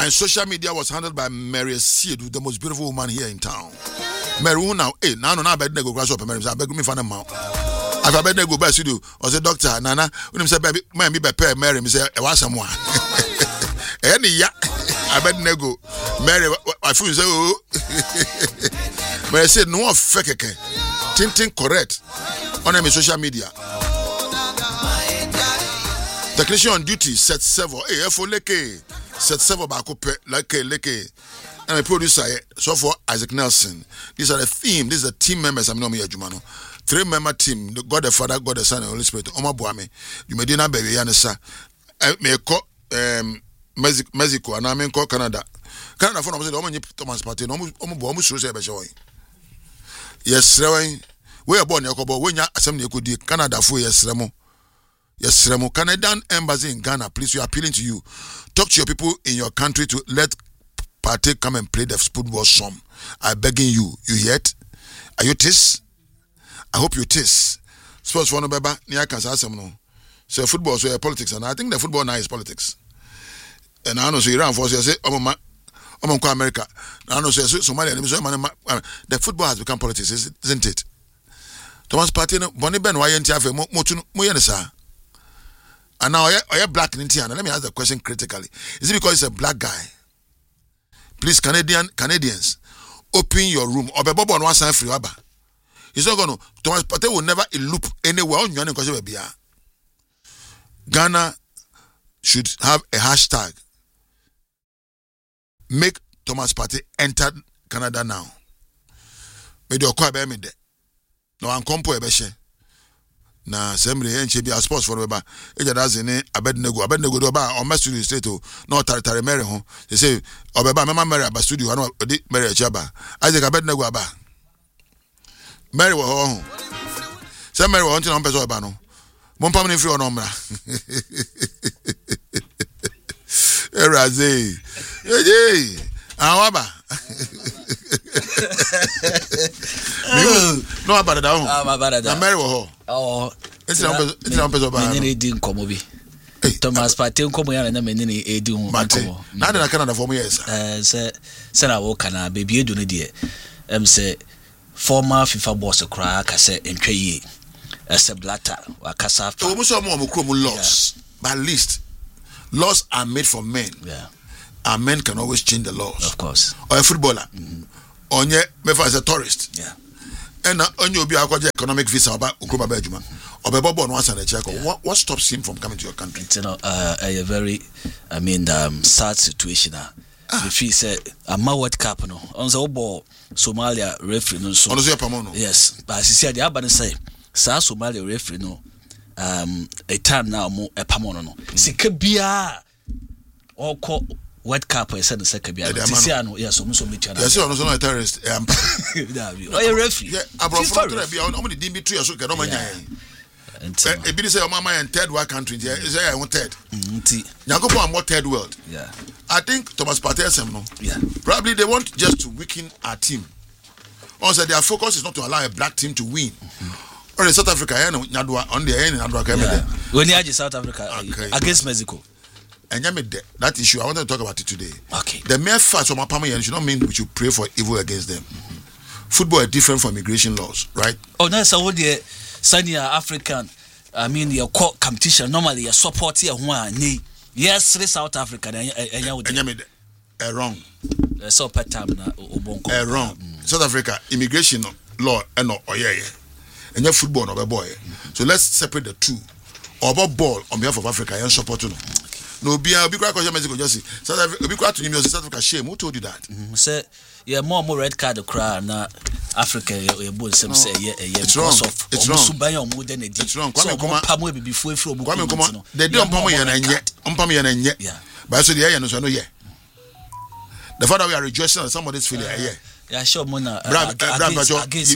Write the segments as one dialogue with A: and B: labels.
A: And social media was handled by Mary Siedu, the most beautiful woman here in town. Mary, now, now, bed go crash up. Mary, I beg me for them out. I bed go back studio. I say, doctor, Nana, when him say, baby, man, be prepare Mary, me say, was someone. Any ya, I bed go. Mary, I feel say, oh. Mary said, no fake. Tintin correct. On my social media. Technician on duty, set several. Hey, for leke. Set several bakope, leke. And my producer, so for Isaac Nelson. These are the theme. These are the team members. I'm not here, Jumano. 3-member team. God the Father, God the Son, and Holy Spirit. Oma Buame. You may dinner, baby, Yanessa. May call Mexico, and I may call Canada. Canada for Thomas Party. Almost shows a better. Yes, we are born Yakobo. When you assembly could do Canada for yes, Remo. Yes, Remo. Canadian embassy in Ghana, please, we are appealing to you. Talk to your people in your country to let Party come and play the football song. I'm begging you. You hear it? Are you tis? I hope you tis. Sports for no beba. Niya can say no. So football, so politics, and I think the football now is politics. And I know so Iran for say, America. I know so Somalia. The football has become politics, isn't it? Thomas Partey no Bonnie Ben why enti afa mo yensa. And now are black in India? Let me ask the question critically. Is it because he's a black guy? Please, Canadians, open your room. Obebobo no san free aba. He's not going to. Thomas Partey will never elope anywhere on your name. Ghana should have a hashtag. Make Thomas Partey enter Canada now. May the okwa be me de. No ankompo ebehye. Na semre enche bi sports for beba. Eja dazene Abednego do ba o studio state o. No tare Mary ho. They say obeba mama Mary aba studio no odi Mary echaba. Isaac Abednego aba. Mary wo ho. Say Mary wo ntina mpeso eba no. Mompa me free o no mra. Eraze. Hey. Awaba. No about that. Na Mary wo ho.
B: Oh,
A: it's not about
B: it. Didn't come over. Thomas Partey come here and many edu
A: nkomo. Na na Canada for me yes.
B: Say na wo kana baby edu no de. Say former FIFA boss kra ka say entwe yi. Say Blatter wakasa after.
A: We must mo kro mo laws. But at least laws are made for men.
B: Yeah.
A: And men can always change the laws.
B: Of course.
A: Or a footballer. Onye mefa as a tourist.
B: Yeah.
A: And on you be economic visa about Ukruba Benjamin or Bobo no answer the check. What stops him from coming to your country?
B: It's a very sad situation. If he said a World Cup no on the ball Somalia referee no so yes, but as he said the Alban say Somalia referee no a time now mo a pamono no. Sikabia or call World Cup I said the second Tiziano yes so meet you.
A: Yes, no so terrorist.
B: Oh you referee.
A: Yeah, abroad be on the Dimitri so can no man. E be say o mama in third world country here is I want third. Nyagopo am third world.
B: Yeah.
A: I think Thomas Partey no.
B: Yeah.
A: Probably they want just to weaken our team. Also their focus is not to allow a black team to win. Or in South Africa on the end and
B: when you South Africa against Mexico.
A: And that issue, I want to talk about it today.
B: Okay.
A: The mere fact of Mapama should not mean we should pray for evil against them. Football is different from immigration laws, right?
B: Oh, no, so what the Sunny African, I mean, your court competition, normally you support here one knee. Yes, South Africa, and
A: wrong.
B: So per time
A: wrong. South Africa, immigration law, and no, oh yeah. And your football, no boy. So let's separate the two. Or about ball on behalf of Africa and support you. No, be quite Mexico just South Africa. Be quite to you, South Africa. Shame. Who told you that?
B: Say, yeah, more red card to cry now. Africa, you're both some say, yeah,
A: it's wrong. It's wrong. It's wrong.
B: Come before from.
A: They don't pump and yet, and yeah. But so the air, no, yeah. The father we are rejoicing on somebody's failure.
B: Yeah, sure, Mona. Against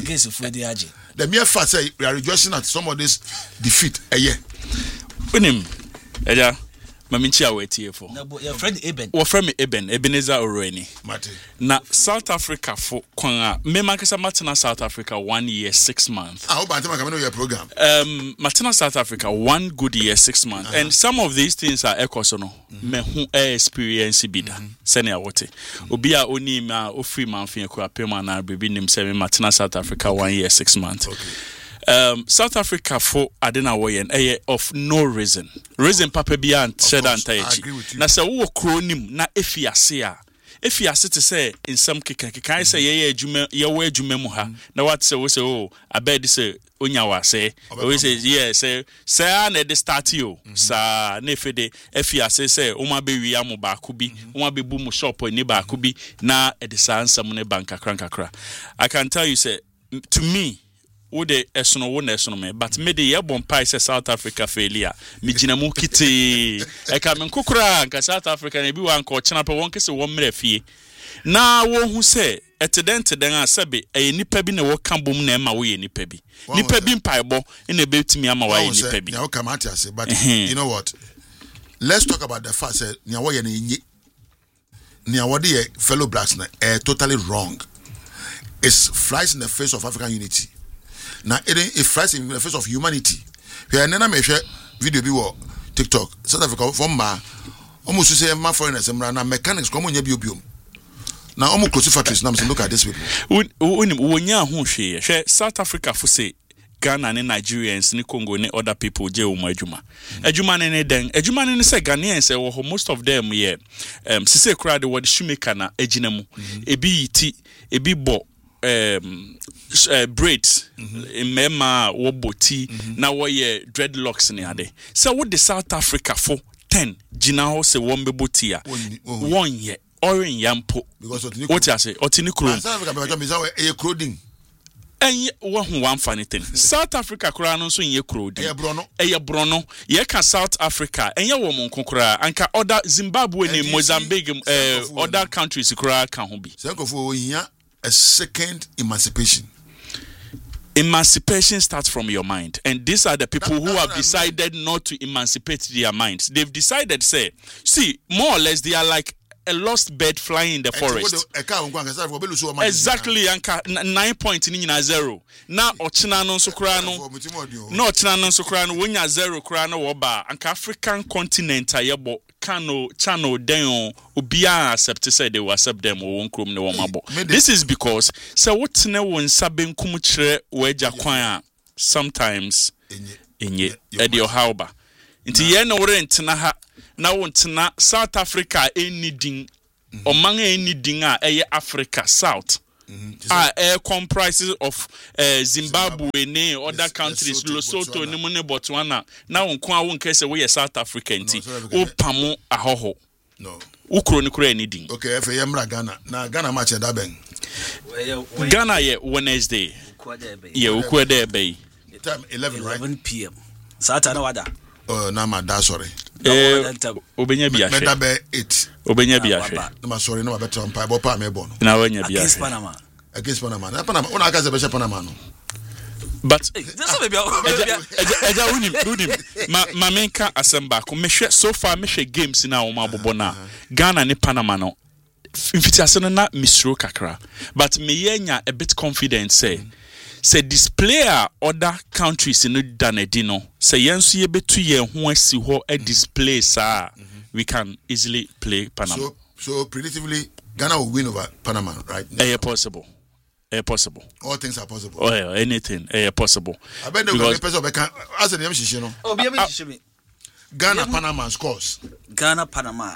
A: the mere fact say we are rejoicing at somebody's defeat.
C: Win him, Eja. Maminchi awetie for.
B: Your friend Eben.
C: Your friend Eben, Ebenezer Oreni. Na South Africa for kwanga. Me mankasa matena South Africa 1 year 6 months.
A: I hope I know your program.
C: Matena South Africa 1 good year 6 months. And some of these things are ekosono. Me hu experience bida. Senior wote. Obia oni ma ofri manfin ko apema na bibi nim se me matena South Africa 1 year 6 months.
A: Okay.
C: South Africa for adena woyen of no reason papa bia said antayechi na se wo kronim na efiase to say in some kika say ye adwuma mu ha na what say we say oh abed say onya wase we say yes say na the start you sa na efede efiase say o ma be wi am ba ko bi o ma be bu mu shop ni ba ko bi na e de sa ansam ne banka kra I can tell you say to me wo de esono me but me de yebon pai se South Africa failure me gina mu kiti e ka me kokura nka South Africa na bi wan ka ochena pa won kese won mra fie na wo hu se etident den asebe e nipa bi na wo kan bom na ma wo ye nipa bi mpai bo na betimi ama wa ye nipa bi
A: na come out say but you know what, let's talk about the fact that nya wo ye na nyi nya wo de fellow blacks na totally wrong. It's flies in the face of African unity. Now it flies in the face of humanity. Here nena me share video bi wo TikTok South Africa from ma almost say ma foreigners na mechanics come nya bi obiom. Now almost close factories now look at this people.
C: Wonya ho hwe hwe South Africa for say Ghana and Nigerians ni Congo ni other people je wo adwuma. Adwuma ne den adwuma ne say Ghanaians most of them here sise kra de what shoemaker na agina mu ebi yiti ebi bo braids mema wo boti na wo ye dreadlocks ni ade so what the South Africa for 10 gina ho se wo mbeboti a won ye orin yampo
A: because
C: what you say otini kro
A: South Africa be say e clothing
C: en wo hu one funny thing South Africa kra no so ye clothing e brono ye ka South Africa en ye wo mon kokra anka other Zimbabwe ni Mozambique other countries kra kan ho bi
A: senkofo hia a second emancipation
C: starts from your mind, and these are the people who have decided not to emancipate their minds. They've decided, see, more or less they are like a lost bird flying in the forest. Exactly, 9 points in 0. Now ochina non sokrano. No ochina non sokrano. When you 0 krano woba, anka African continent ayebo channel den obia accept say they will accept them or won krom ne womabo. This is because so what ne won saben kum kire weja kwan sometimes enye edio hauba. Nti ye no rent na ha na wontena South Africa anything oman anything a Africa South comprises of Zimbabwe ne other countries Lesotho ne mone Botswana na wonko a wonka se we South Africa nti o pamo ahoho
A: no
C: ukro ne kura anything
A: okay efe yemra Ghana na Ghana match da ben
C: Ghana ye Wednesday ye ukwede be
A: time 11
B: p.m. Saturday wada
A: na ma da sorry
C: obenya bi ahwe
A: meda be 8
C: obenya bi ahwe
A: na ma sorry na ma better on pa me bo no
C: na wanya bi
B: against
C: ahwe
B: Panama
A: na Panama una aka ze be Panama no
C: but
B: this baby
C: eja unim ma menka asemba ko mehwe so far mehwe games na wo ma bobo na Ghana ni Panama no mfitiase na misro kakra but me yenya a bit confident say display other countries in Danedino say yensu ye betu ye ho asi ho a display sa we can easily play Panama
A: so predictably Ghana will win over Panama right now.
C: Possible all
A: things are possible
C: anything possible
A: I bet the person can as the name shishino Ghana Panama scores
B: Ghana Panama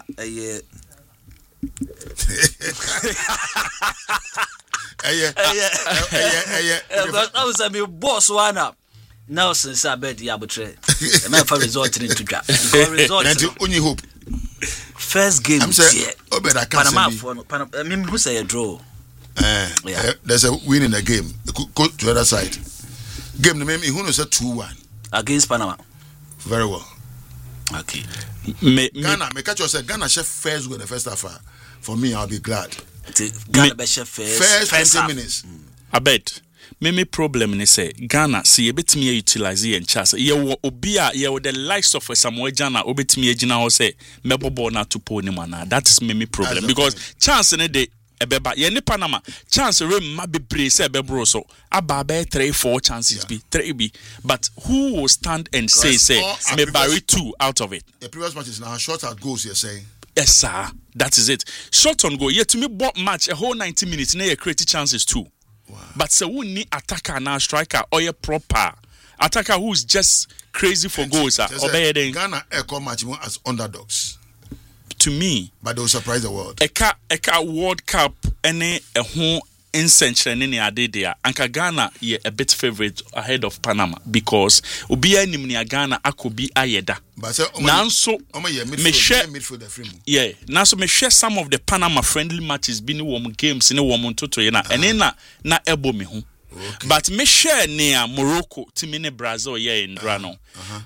B: I was a boss one up. Now since I bet the arbitrary, my result in to
A: only hope.
B: First game,
A: Panama
B: I mean, who say a draw?
A: There's a win in the game. Go to the other side. Game the name who said 2-1
B: against Panama.
A: Very well.
B: Okay.
A: Ghana, me catch yourself. Ghana chef first go the first half. For me, I'll be glad.
B: Ghana be chef first
A: 20 minutes.
C: I bet. me problem ni say Ghana see betimi utilize yen chance ye wo obi a ye wo the likes of Samuel Jana obetimi agina ho say mebobo na to po ni mana. That is me problem because chance ne de ebeba ye ni Panama chance re ma bebre say ebebro so aba be 3-4 chances be 3 be, but who will stand and say me bury 2 out of it?
A: The previous matches now short at goals you're saying.
C: Yes sir, that is it. Shot on goal yet to me bought match a whole 90 minutes na ye create chances too. Wow. But so we need attacker now, striker or a proper attacker who's just crazy for goals.
A: Ghana echo match as underdogs.
C: To me,
A: but they'll surprise the world.
C: Eka World Cup any a home in century any adede anka Ghana ye a bit favorite ahead of Panama because obi anim ni Ghana akobi ayeda.
A: But say
C: nanso me share
A: midfield frame.
C: Yeah, nanso me share some of the Panama friendly matches bi ni wom games ni wom ntoto ye na ene na ebo me ho. But me share near Morocco timi ne Brazil ye indra no.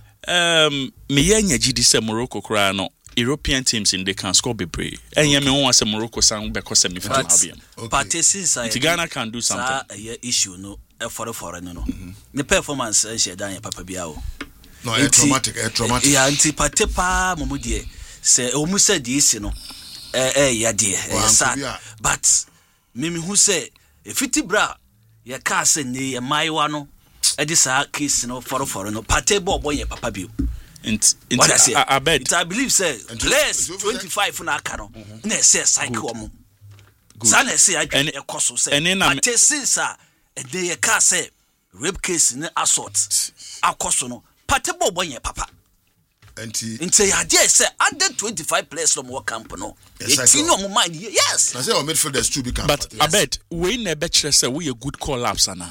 C: Me ye nya gidi se Morocco kra no European teams in they can score be brave. And you me want say Morocco sang because semi-final albion.
B: But since
C: Ghana can do something.
B: A issue no for no. The performance she dan papa biao.
A: No, traumatic.
B: Yeah, anti patepa momudie. Say o mu say this no. Ya de. But me who say if it bra ya ka say ne ya maiwa no. E dis case no for no pate boy ye papa bio. I bet. I believe say less 25 na aka no. Na say cycle mo. Sana say I ekoso say. But since dey ka say rape case ne assault akoso no. Pate boy ye papa. Nti ya dey say under 25 players from work camp no. It's no mind. Yes.
A: I say our midfielders too be camp.
C: But I bet we na bet say we a good collapse na.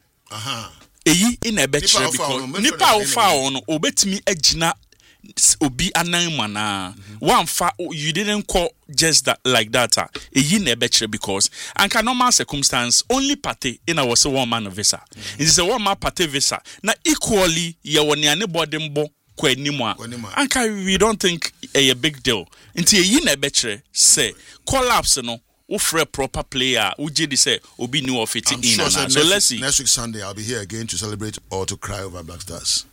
C: Eyi in a better because nipa ofa on obetimi agina obi anan mana one fa you didn't call just that like that eyi na better because anka normal circumstance only party in our so one man visa it is a one man party visa na equally ye woni anybody mbo kwa animu anka we don't think a big deal nti eyi na better say collapse no for a proper player, Ujidi say, Obi knew of it in.
A: Sure, so let's see. Next week Sunday, I'll be here again to celebrate or to cry over Black Stars.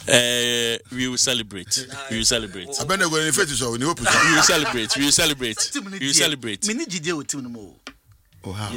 C: We will celebrate. We will celebrate.
A: I better go in the so we will
C: celebrate. We will celebrate. We will celebrate.
A: Oh, how?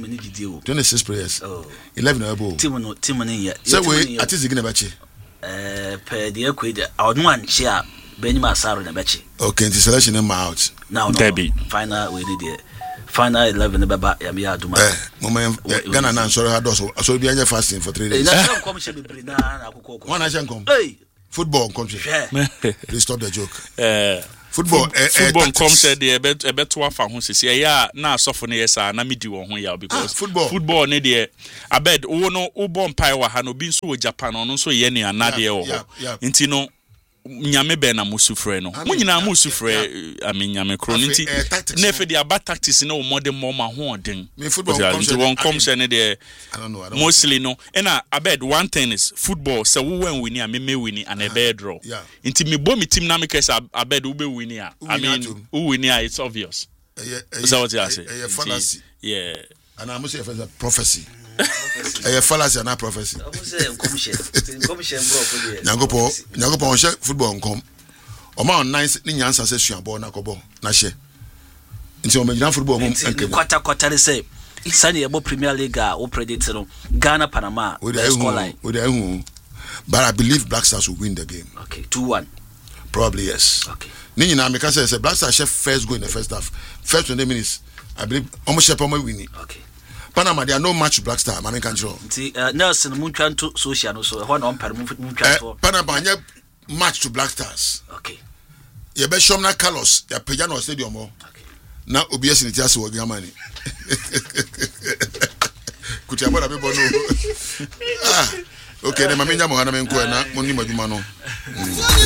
A: 26 players. 11 elbow. So we at least gonna bache.
B: Per the equator, our one share Benjamin Saro na bache.
A: Okay, the selection am out.
B: Now, Debbie. Final we did it. Final 11 baba ya me aduma
A: moment Ghana na sorry had so be anya fasting for 3 days
B: na come she be bring na akoko
A: one nation come football country please stop the joke football
C: come say the ebeto afa ho sisi ya na asofo ne yesa na medi wo ho ya because football ne de abed wo no wo bom pai wa ha no bi nso wo Japan no nso ye ne anade wo ho nti no nyame be na musufre no munyina musufre nyame kro nti na fe dia bad tactics na o modern mama ho odin football come say ne de I don't know mostly no and abed one thing is football say we when win me win and a bad draw nti me bo me team na me kess abed we be win I mean who win it's obvious is that what you say
A: fallacy
C: yeah
A: and I must say a prophecy a fallacy and a prophecy. Nyagopo share football come. Oma nice ni nyansa se suan ball na kobo na she. Nti o magina football mum enke.
B: Kwata say Sunday ebo Premier League o predict no Ghana Panama score line.
A: But I believe Black Stars will win the game.
B: Okay, 2-1.
A: Probably yes.
B: Okay.
A: Ni nyina me can say Black Stars chef first goal in the first half. First 20 minutes I believe almost chef almost winning.
B: Okay.
A: Panama, they are no match to Black Star. I control.
B: Nelson Munchan to social, so one on per Munchan.
A: Panama, match to Black Stars.
B: Okay.
A: You bet Shomna Carlos, your Pejano Stadium. Okay. Now, obvious in the Tias work your money. Could you have a okay, the Mamma Mohana Menko, Money Majumano.